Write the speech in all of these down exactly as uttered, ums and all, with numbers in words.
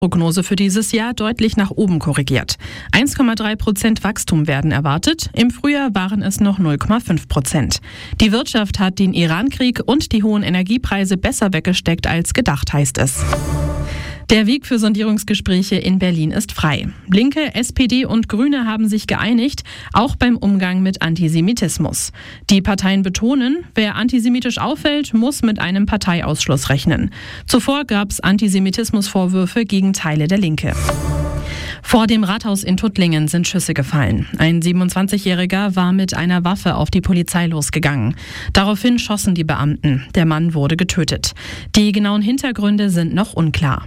Prognose für dieses Jahr deutlich nach oben korrigiert. eins Komma drei Prozent Wachstum werden erwartet, im Frühjahr waren es noch null Komma fünf Prozent. Die Wirtschaft hat den Irankrieg und die hohen Energiepreise besser weggesteckt als gedacht, heißt es. Der Weg für Sondierungsgespräche in Berlin ist frei. Linke, S P D und Grüne haben sich geeinigt, auch beim Umgang mit Antisemitismus. Die Parteien betonen, wer antisemitisch auffällt, muss mit einem Parteiausschluss rechnen. Zuvor gab es Antisemitismusvorwürfe gegen Teile der Linke. Vor dem Rathaus in Tuttlingen sind Schüsse gefallen. Ein siebenundzwanzigjähriger war mit einer Waffe auf die Polizei losgegangen. Daraufhin schossen die Beamten. Der Mann wurde getötet. Die genauen Hintergründe sind noch unklar.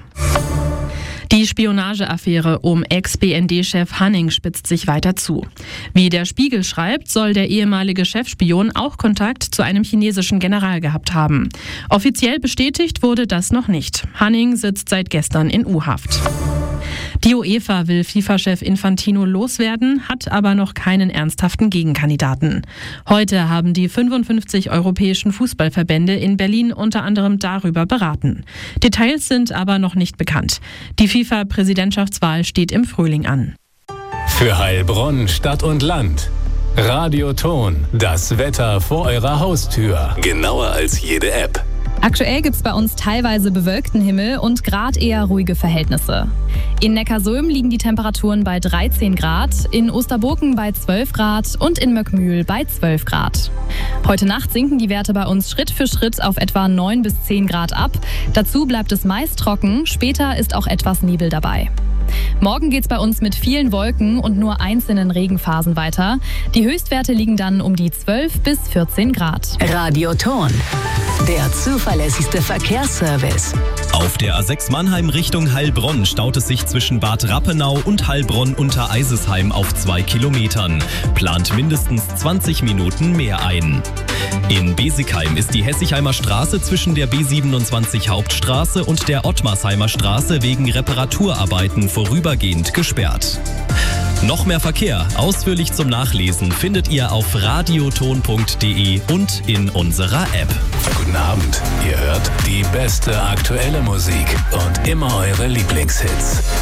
Die Spionageaffäre um Ex-B N D-Chef Hanning spitzt sich weiter zu. Wie der Spiegel schreibt, soll der ehemalige Chefspion auch Kontakt zu einem chinesischen General gehabt haben. Offiziell bestätigt wurde das noch nicht. Hanning sitzt seit gestern in U-Haft. Die UEFA will FIFA-Chef Infantino loswerden, hat aber noch keinen ernsthaften Gegenkandidaten. Heute haben die fünfundfünfzig europäischen Fußballverbände in Berlin unter anderem darüber beraten. Details sind aber noch nicht bekannt. Die FIFA-Präsidentschaftswahl steht im Frühling an. Für Heilbronn, Stadt und Land. Radioton, das Wetter vor eurer Haustür. Genauer als jede App. Aktuell gibt es bei uns teilweise bewölkten Himmel und gerade eher ruhige Verhältnisse. In Neckarsulm liegen die Temperaturen bei dreizehn Grad, in Osterburken bei zwölf Grad und in Möckmühl bei zwölf Grad. Heute Nacht sinken die Werte bei uns Schritt für Schritt auf etwa neun bis zehn Grad ab. Dazu bleibt es meist trocken, später ist auch etwas Nebel dabei. Morgen geht's bei uns mit vielen Wolken und nur einzelnen Regenphasen weiter. Die Höchstwerte liegen dann um die zwölf bis vierzehn Grad. Radioton, der zuverlässigste Verkehrsservice. Auf der A sechs Mannheim Richtung Heilbronn staut es sich zwischen Bad Rappenau und Heilbronn unter Eisesheim auf zwei Kilometern. Plant mindestens zwanzig Minuten mehr ein. In Besigheim ist die Hessigheimer Straße zwischen der B siebenundzwanzig Hauptstraße und der Ottmarsheimer Straße wegen Reparaturarbeiten vorübergehend gesperrt. Noch mehr Verkehr, ausführlich zum Nachlesen, findet ihr auf radioton punkt de und in unserer App. Guten Abend, ihr hört die beste aktuelle Musik und immer eure Lieblingshits.